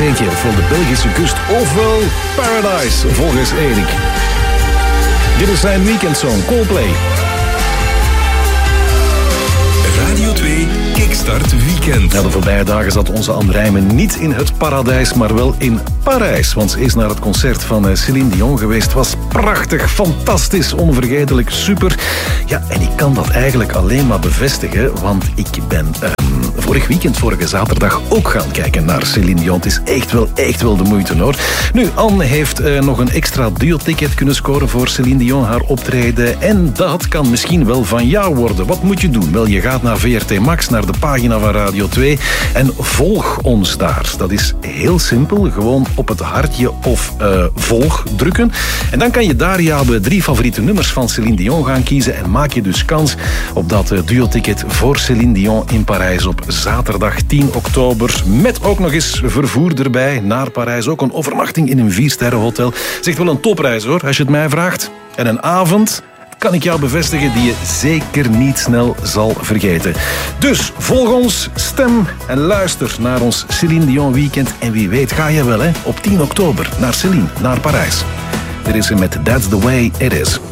Sint-Je, ofwel de Belgische kust, ofwel Paradise, volgens Erik. Dit is zijn weekendsong, Coldplay. Radio 2 Kickstart Weekend. Ja, de voorbije dagen zat onze Anne Rijmen niet in het paradijs, maar wel in Parijs. Want ze is naar het concert van Céline Dion geweest. Het was prachtig, fantastisch, onvergetelijk, super. Ja, en ik kan dat eigenlijk alleen maar bevestigen, want ik ben vorige zaterdag ook gaan kijken naar Céline Dion. Het is echt wel de moeite, hoor. Nu, Anne heeft nog een extra duo-ticket kunnen scoren voor Céline Dion, haar optreden. En dat kan misschien wel van jou worden. Wat moet je doen? Wel, je gaat naar VRT Max, naar de pagina van Radio 2 en volg ons daar. Dat is heel simpel. Gewoon op het hartje of volg drukken. En dan kan je daar de 3 favoriete nummers van Céline Dion gaan kiezen en maak je dus kans op dat duo-ticket voor Céline Dion in Parijs op zaterdag 10 oktober. Met ook nog eens vervoer erbij naar Parijs. Ook een overnachting in een 4-sterrenhotel. Het is echt wel een topreis, hoor, als je het mij vraagt. En een avond, kan ik jou bevestigen, die je zeker niet snel zal vergeten. Dus volg ons, stem en luister naar ons Céline Dion weekend. En wie weet ga je wel, hè, op 10 oktober naar Céline, naar Parijs. Dit is ze met That's the Way It Is.